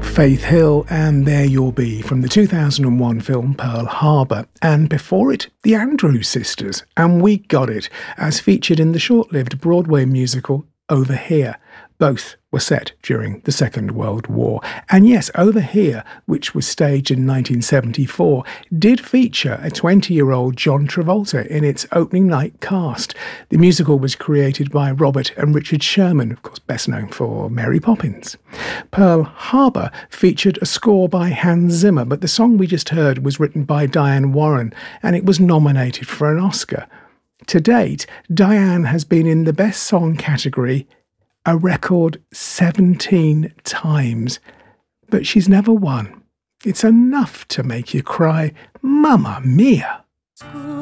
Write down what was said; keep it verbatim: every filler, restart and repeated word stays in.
Faith Hill and There You'll Be from the two thousand one film Pearl Harbor, and before it, the Andrews Sisters, and We Got It, as featured in the short-lived Broadway musical Over Here. Both were set during the Second World War. And yes, Over Here, which was staged in nineteen seventy-four, did feature a twenty-year-old John Travolta in its opening night cast. The musical was created by Robert and Richard Sherman, of course best known for Mary Poppins. Pearl Harbor featured a score by Hans Zimmer, but the song we just heard was written by Diane Warren, and it was nominated for an Oscar. To date, Diane has been in the Best Song category a record seventeen times, but she's never won. It's enough to make you cry, Mamma Mia!